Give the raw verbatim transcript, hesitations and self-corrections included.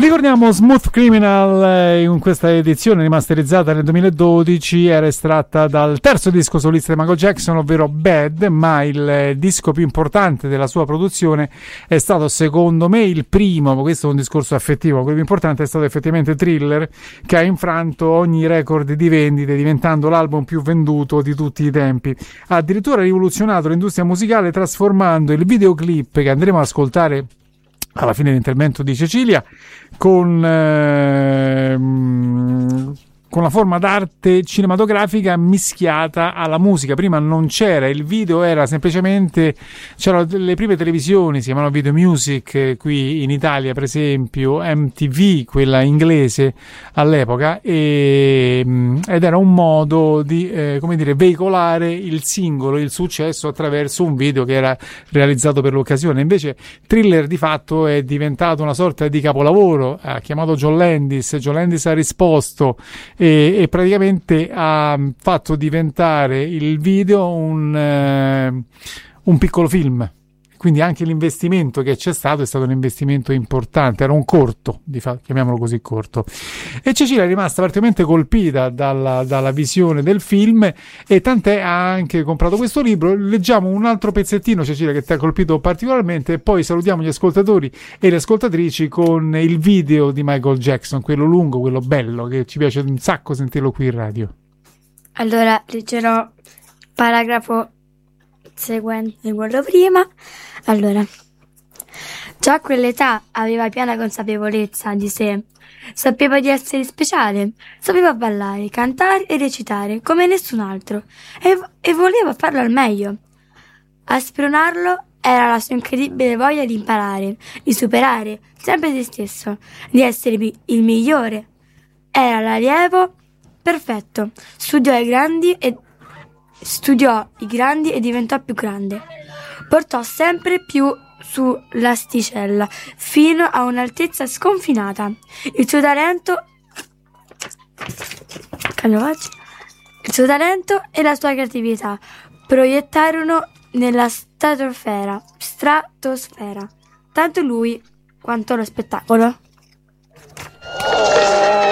Ricordiamo Smooth Criminal, in questa edizione rimasterizzata nel duemiladodici, era estratta dal terzo disco solista di Michael Jackson, ovvero Bad, ma il disco più importante della sua produzione è stato, secondo me, il primo, ma questo è un discorso affettivo, quello più importante è stato effettivamente Thriller, che ha infranto ogni record di vendite, diventando l'album più venduto di tutti i tempi. Ha addirittura rivoluzionato l'industria musicale trasformando il videoclip che andremo ad ascoltare alla fine dell'intervento di Cecilia con ehm, con la forma d'arte cinematografica mischiata alla musica. Prima non c'era, il video era semplicemente, c'erano le prime televisioni, si chiamavano Video Music, qui in Italia per esempio M T V, quella inglese all'epoca, e, ed era un modo di eh, come dire, veicolare il singolo, il successo attraverso un video che era realizzato per l'occasione. Invece Thriller di fatto è diventato una sorta di capolavoro, ha chiamato John Landis, John Landis ha risposto e, e praticamente ha fatto diventare il video un, eh, un piccolo film. Quindi anche l'investimento che c'è stato è stato un investimento importante, era un corto, di fatto, chiamiamolo così, corto. E Cecilia è rimasta particolarmente colpita dalla, dalla visione del film, e tant'è ha anche comprato questo libro. Leggiamo un altro pezzettino, Cecilia, che ti ha colpito particolarmente, e poi salutiamo gli ascoltatori e le ascoltatrici con il video di Michael Jackson, quello lungo, quello bello, che ci piace un sacco sentirlo qui in radio. Allora, leggerò il paragrafo seguente di quello prima. Allora, già a quell'età aveva piena consapevolezza di sé, sapeva di essere speciale, sapeva ballare, cantare e recitare come nessun altro, e, e voleva farlo al meglio. A spronarlo era la sua incredibile voglia di imparare, di superare sempre se stesso, di essere il migliore. Era l'allievo perfetto, studiò i grandi e Studiò i grandi e diventò più grande. Portò sempre più sull'asticella, fino a un'altezza sconfinata. Il suo talento... Il suo talento e la sua creatività proiettarono nella stratosfera, stratosfera, tanto lui quanto lo spettacolo.